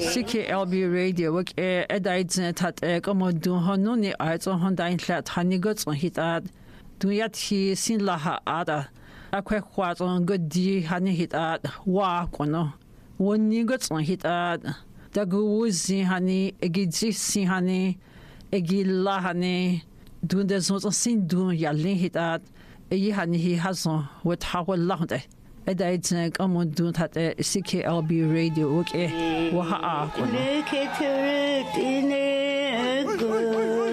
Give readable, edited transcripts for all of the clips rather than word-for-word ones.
CKLB Radio work edaids tat komodun honuni aizo hondain flat hanigots on hitad duyat he sin laha ada akwe kwat on godi hani hitad wa kono woni gots on hitad daguzi hani egidzi sin hani egilla hani dunde zon sin dun yalin hitad yi hani hi hazon wet hawallahde edaids komodun tat CKLB Radio okay wa Look at it in a good.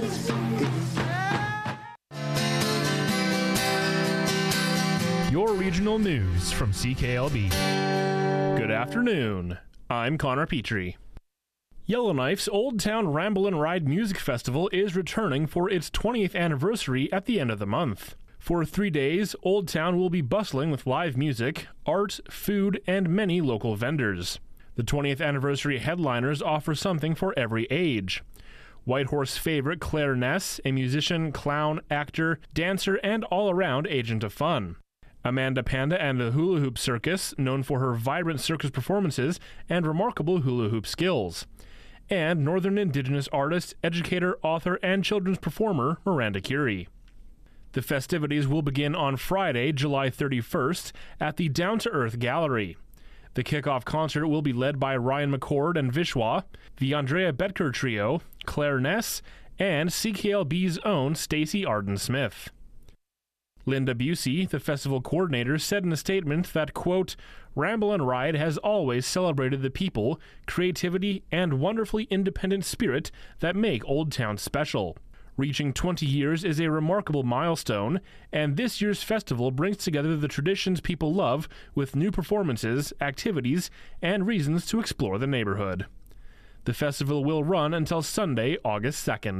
Your regional news from CKLB. Good afternoon. I'm Connor Petrie. Yellowknife's Old Town Ramble and Ride Music Festival is returning for its 20th anniversary at the end of the month. For 3 days, Old Town will be bustling with live music, art, food, and many local vendors. The 20th anniversary headliners offer something for every age. Whitehorse favorite Claire Ness, a musician, clown, actor, dancer, and all-around agent of fun. Amanda Panda and the Hula Hoop Circus, known for her vibrant circus performances and remarkable hula hoop skills. And Northern Indigenous artist, educator, author, and children's performer Miranda Curie. The festivities will begin on Friday, July 31st, at the Down to Earth Gallery. The kickoff concert will be led by Ryan McCord and Vishwa, the Andrea Betker Trio, Claire Ness, and CKLB's own Stacey Arden-Smith. Linda Busey, the festival coordinator, said in a statement that, quote, Ramble and Ride has always celebrated the people, creativity, and wonderfully independent spirit that make Old Town special. Reaching 20 years is a remarkable milestone, and this year's festival brings together the traditions people love with new performances, activities, and reasons to explore the neighborhood. The festival will run until Sunday, August 2nd.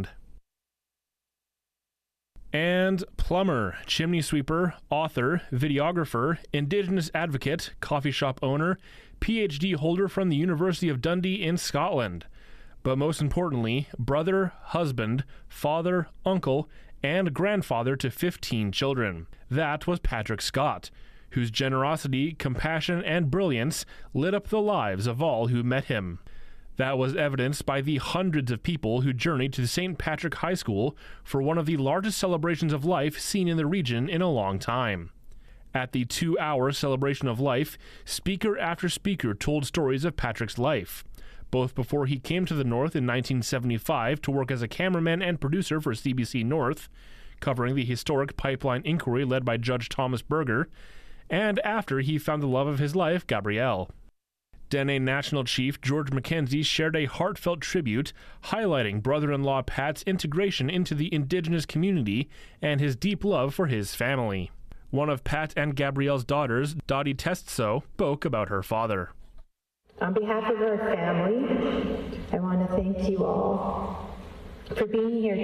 And plumber, chimney sweeper, author, videographer, Indigenous advocate, coffee shop owner, PhD holder from the University of Dundee in Scotland. But most importantly, brother, husband, father, uncle, and grandfather to 15 children. That was Patrick Scott, whose generosity, compassion, and brilliance lit up the lives of all who met him. That was evidenced by the hundreds of people who journeyed to St. Patrick High School for one of the largest celebrations of life seen in the region in a long time. At the 2-hour celebration of life, speaker after speaker told stories of Patrick's life, both before he came to the North in 1975 to work as a cameraman and producer for CBC North, covering the historic pipeline inquiry led by Judge Thomas Berger, and after he found the love of his life, Gabrielle. Dene National Chief George Mackenzie shared a heartfelt tribute, highlighting brother-in-law Pat's integration into the Indigenous community and his deep love for his family. One of Pat and Gabrielle's daughters, Dottie Testso, spoke about her father. On behalf of our family, I want to thank you all for being here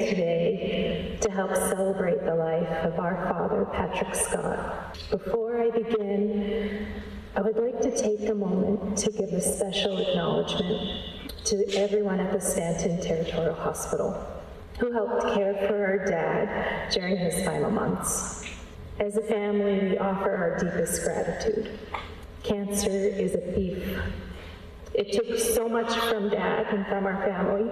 today to help celebrate the life of our father, Patrick Scott. Before I begin, I would like to take a moment to give a special acknowledgement to everyone at the Stanton Territorial Hospital who helped care for our dad during his final months. As a family, we offer our deepest gratitude. Cancer is a thief. It took so much from Dad and from our family,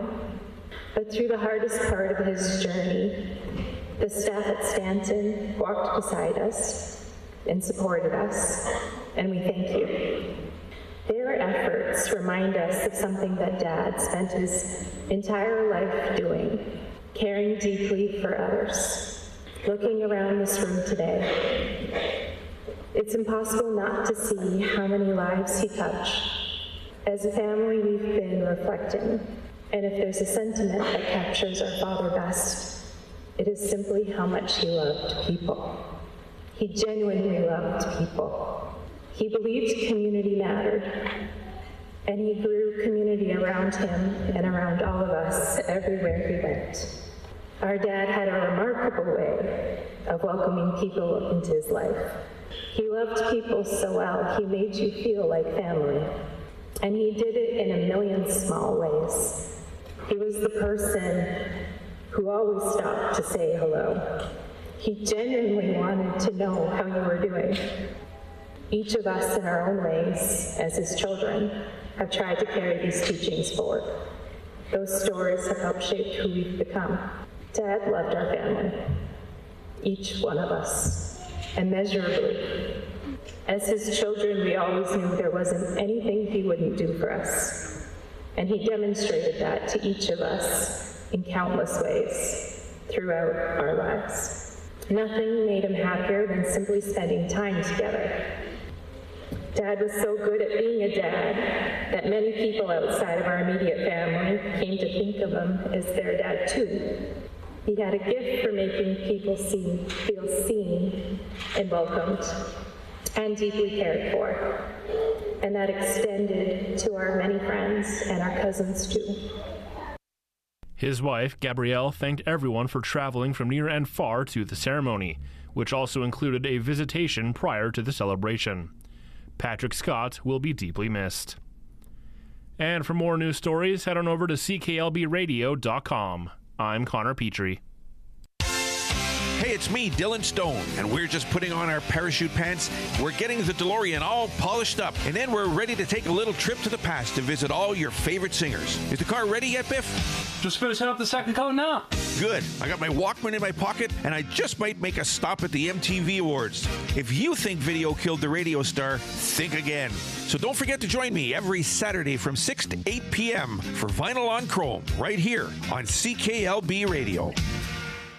but through the hardest part of his journey, the staff at Stanton walked beside us and supported us, and we thank you. Their efforts remind us of something that Dad spent his entire life doing, caring deeply for others. Looking around this room today, it's impossible not to see how many lives he touched. As a family, we've been reflecting, and if there's a sentiment that captures our father best, it is simply how much he loved people. He genuinely loved people. He believed community mattered, and he grew community around him and around all of us everywhere he went. Our dad had a remarkable way of welcoming people into his life. He loved people so well, he made you feel like family. And he did it in a million small ways. He was the person who always stopped to say hello. He genuinely wanted to know how you were doing. Each of us in our own ways, as his children, have tried to carry these teachings forward. Those stories have helped shape who we've become. Dad loved our family, each one of us, immeasurably. As his children, we always knew there wasn't anything he wouldn't do for us. And he demonstrated that to each of us in countless ways throughout our lives. Nothing made him happier than simply spending time together. Dad was so good at being a dad that many people outside of our immediate family came to think of him as their dad too. He had a gift for making people feel seen and welcomed and deeply cared for. And that extended to our many friends and our cousins too. His wife, Gabrielle, thanked everyone for traveling from near and far to the ceremony, which also included a visitation prior to the celebration. Patrick Scott will be deeply missed. And for more news stories, head on over to cklbradio.com. I'm Connor Petrie. Hey, it's me, Dylan Stone, and we're just putting on our parachute pants. We're getting the DeLorean all polished up, and then we're ready to take a little trip to the past to visit all your favorite singers. Is the car ready yet, Biff? Just finishing up the second coat now. Good. I got my Walkman in my pocket, and I just might make a stop at the MTV Awards. If you think video killed the radio star, think again. So don't forget to join me every Saturday from 6 to 8 p.m. for Vinyl on Chrome, right here on CKLB Radio.